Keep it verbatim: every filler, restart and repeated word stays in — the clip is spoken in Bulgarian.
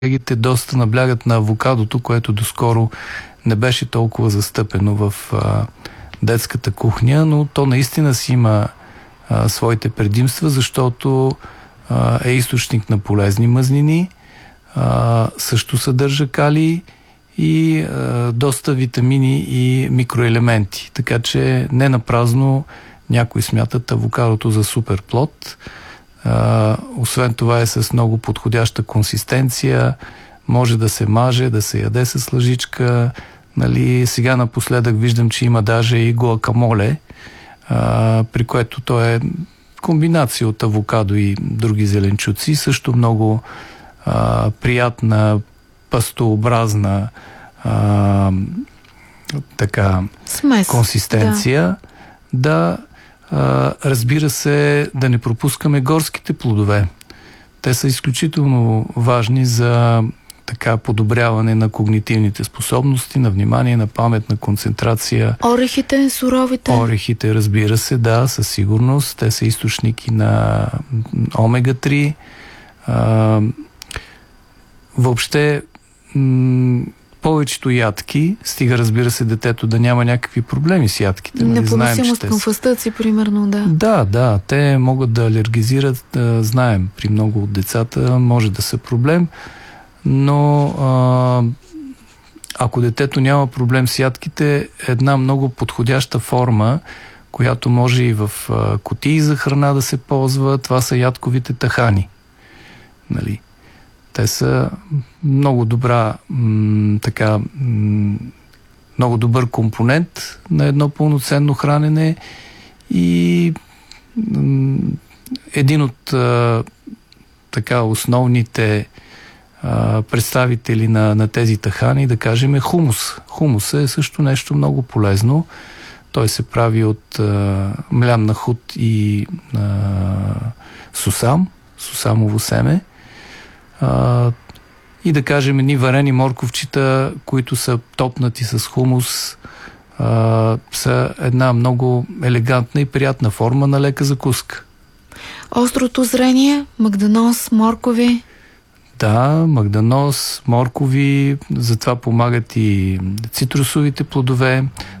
колегите доста наблягат на авокадото, което доскоро не беше толкова застъпено в а, детската кухня, но то наистина си има а, своите предимства, защото а, е източник на полезни мазнини, а, също съдържа калий и а, доста витамини и микроелементи. Така че не напразно някои смятат авокадото за супер плод. А, освен това е с много подходяща консистенция, може да се маже, да се яде с лъжичка. Нали, сега напоследък виждам, че има даже и гуакамоле, а, при което то е комбинация от авокадо и други зеленчуци, също много а, приятна, пастообразна а, така смес, консистенция. Да, да а, разбира се, да не пропускаме горските плодове. Те са изключително важни за така подобряване на когнитивните способности, на внимание, на памет, на концентрация. Орехите, суровите? Орехите, разбира се, да, със сигурност. Те са източники на омега три. А, въобще, м- повечето ядки, стига, разбира се, детето да няма някакви проблеми с ядките. Непоносимост към фастъци, примерно, да. Да, да, те могат да алергизират, да, знаем, при много от децата може да са проблем, но а, ако детето няма проблем с ядките, една много подходяща форма, която може и в а, кутии за храна да се ползва, това са ядковите тахани. Нали? Те са много добра, м, така, м, много добър компонент на едно пълноценно хранене и м, един от а, така основните а, представители на, на тези тахани, да кажем, е хумус. Хумус е също нещо много полезно. Той се прави от а, млян нахут и а, сусам, сусамово семе. Uh, и да кажем едни варени морковчета, които са топнати с хумус, uh, са една много елегантна и приятна форма на лека закуска. Острото зрение, магданос, моркови. Да, магданос, моркови, затова помагат и цитрусовите плодове.